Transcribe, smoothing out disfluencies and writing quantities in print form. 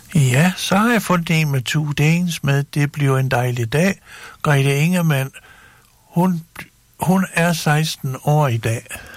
Ja, så har jeg fundet en med 2 dagens med Det bliver en dejlig dag. Grete Ingemann, hun er 16 år i dag.